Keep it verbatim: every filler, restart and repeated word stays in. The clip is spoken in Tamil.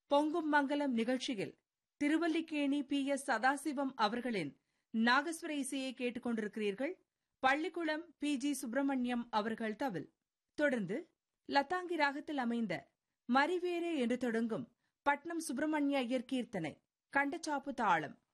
பொங்கும் மங்கலம் நிகழ்ச்சியில் திருவல்லிக்கேணி பி எஸ் சதாசிவம் அவர்களின் நாகஸ்வர இசையை கேட்டுக் கொண்டிருக்கிறீர்கள். பள்ளிக்குளம் பி ஜி சுப்பிரமணியம் அவர்கள் தவில். தொடர்ந்து லதாங்கி ராகத்தில் அமைந்த மரிவேரே என்று தொடங்கும் பட்னம் சுப்பிரமணிய ஐயர் கீர்த்தனை, கண்டச்சாப்பு தாளம்.